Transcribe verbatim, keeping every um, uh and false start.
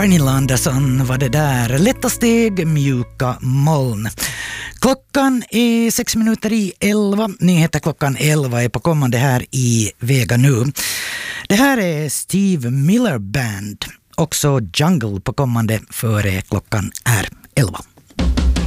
Pernilla Andersson var det där. Lätta steg, mjuka moln. Klockan är sex minuter i elva. Nyheter klockan elva är på kommande här i Vega nu. Det här är Steve Miller Band. Också Jungle på kommande före klockan är elva.